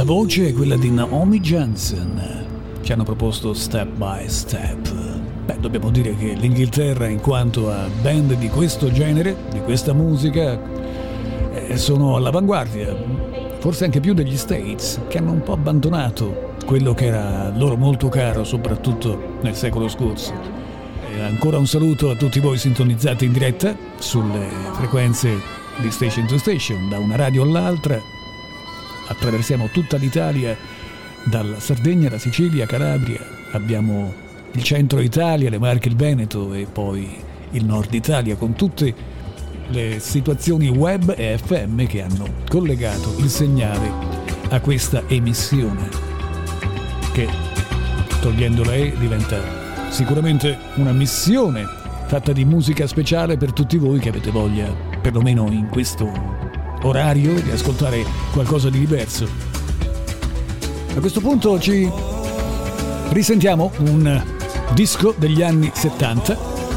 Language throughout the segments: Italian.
La voce è quella di Naomi Johnson, che hanno proposto Step by Step. Beh, dobbiamo dire che l'Inghilterra, in quanto a band di questo genere, di questa musica, sono all'avanguardia, forse anche più degli States, che hanno un po' abbandonato quello che era loro molto caro, soprattutto nel secolo scorso. E ancora un saluto a tutti voi sintonizzati in diretta sulle frequenze di Station to Station, da una radio all'altra. Attraversiamo tutta l'Italia, dalla Sardegna alla Sicilia, Calabria, abbiamo il centro Italia, le Marche, il Veneto e poi il nord Italia, con tutte le situazioni web e FM che hanno collegato il segnale a questa emissione, che togliendo la E diventa sicuramente una missione fatta di musica speciale per tutti voi che avete voglia, perlomeno in questo orario, di ascoltare qualcosa di diverso. A questo punto ci risentiamo un disco degli anni 70,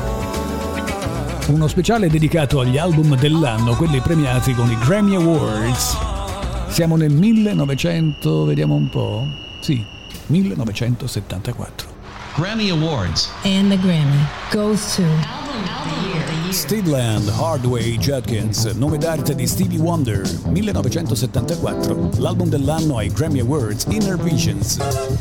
uno speciale dedicato agli album dell'anno, quelli premiati con i Grammy Awards. Siamo nel 1900, vediamo un po', sì, 1974. Grammy Awards. And the Grammy goes to Steadland Hardway Judkins, nome d'arte di Stevie Wonder, 1974, l'album dell'anno ai Grammy Awards, Inner Visions.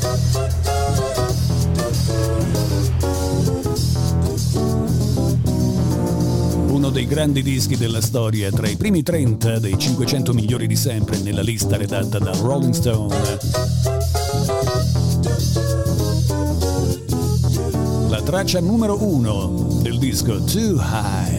Uno dei grandi dischi della storia, tra i primi 30 dei 500 migliori di sempre nella lista redatta da Rolling Stone. La traccia numero 1 del disco Too High.